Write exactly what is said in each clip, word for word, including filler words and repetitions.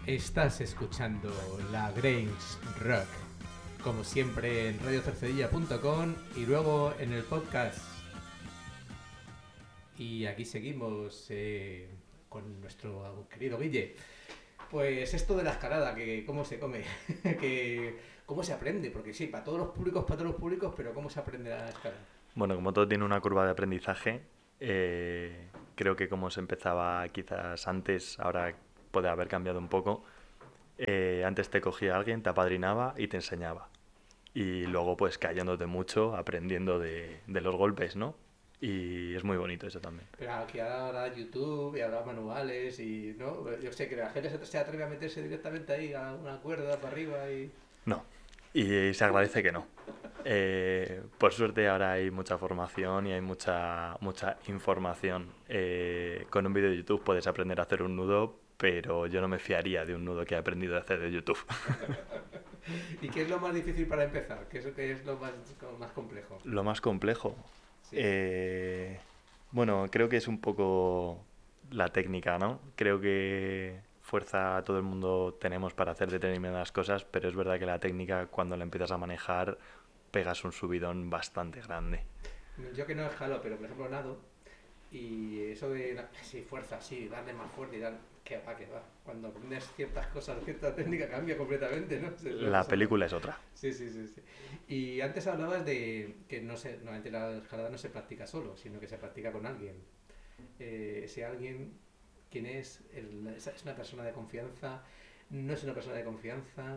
Estás escuchando La Grange Rock, como siempre en radio cercedilla punto com y luego en el podcast. Y aquí seguimos eh, con nuestro querido Guille. Pues esto de la escalada, que cómo se come, que cómo se aprende, porque sí, para todos los públicos, para todos los públicos, pero cómo se aprende la escalada. Bueno, como todo tiene una curva de aprendizaje, eh, creo que como se empezaba quizás antes, ahora puede haber cambiado un poco. Eh, antes te cogía alguien, te apadrinaba y te enseñaba. Y luego pues cayéndote mucho, aprendiendo de, de los golpes, ¿no? Y es muy bonito eso también. Pero aquí ahora YouTube y ahora manuales y, ¿no? Yo sé que la gente se se atreve a meterse directamente ahí a una cuerda para arriba y... No, y se agradece que no. Eh, por suerte ahora hay mucha formación y hay mucha, mucha información. Eh, con un vídeo de YouTube puedes aprender a hacer un nudo, pero yo no me fiaría de un nudo que he aprendido a hacer de YouTube. ¿Y qué es lo más difícil para empezar? ¿Qué es, qué es lo más, como más complejo? Lo más complejo. Sí. Eh, bueno, creo que es un poco la técnica, ¿no? Creo que fuerza todo el mundo tenemos para hacer determinadas cosas, pero es verdad que la técnica cuando la empiezas a manejar pegas un subidón bastante grande. Yo que no escalo, pero por ejemplo nado, y eso de, la- sí, fuerza, sí, darle más fuerte y dar, que va, que va. Cuando aprendes ciertas cosas, cierta técnica cambia completamente, ¿no? Es una La pasada. película es otra. Sí, sí, sí, sí. Y antes hablabas de que no se, normalmente la escalada no se practica solo, sino que se practica con alguien. Eh, ese alguien, ¿quién es? El- ¿es es una persona de confianza? ¿No es una persona de confianza?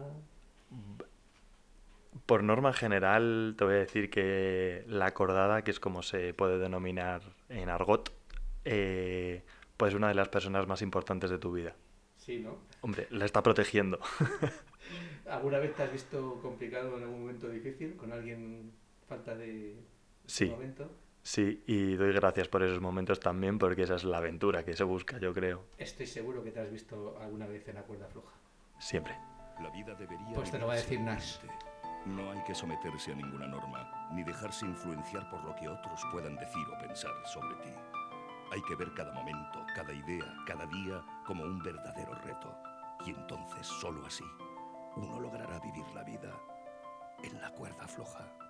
Por norma general, te voy a decir que la acordada, que es como se puede denominar en argot, eh, pues es una de las personas más importantes de tu vida. Sí, ¿no? Hombre, la está protegiendo. ¿Alguna vez te has visto complicado en algún momento difícil con alguien falta de, de Sí, momento? sí, y doy gracias por esos momentos también, porque esa es la aventura que se busca, yo creo, Estoy seguro que te has visto alguna vez en la cuerda floja. siempre. La vida debería Pues te lo va a vivirse decir al Nash. límite. No hay que someterse a ninguna norma, ni dejarse influenciar por lo que otros puedan decir o pensar sobre ti. Hay que ver cada momento, cada idea, cada día como un verdadero reto. Y entonces, solo así, uno logrará vivir la vida en la cuerda floja.